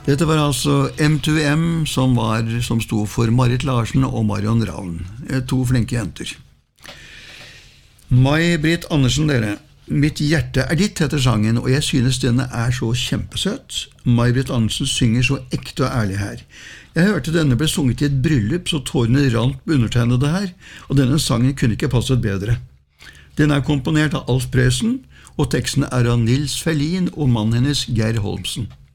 Dette var altså M2M, som sto for Marit Larsen og Marion Ravn, to flinke jenter. May-Britt Andersen, dere. Mitt hjerte ditt, heter sangen, og jeg synes denne så kjempesøt. May-Britt Andersen synger så ekte og ærlig her. Jeg hørte denne ble sunget i et bryllup, så tårene rant på undertegnede her, og denne sangen kunne ikke passet bedre. Den komponert av Alf Prøysen, og teksten av Nils Ferlin og mannen hennes Geir Holmsen.